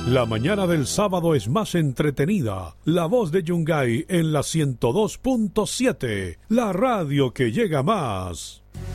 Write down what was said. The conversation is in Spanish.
La mañana del sábado es más entretenida. La voz de Yungay en la 102.7, la radio que llega más.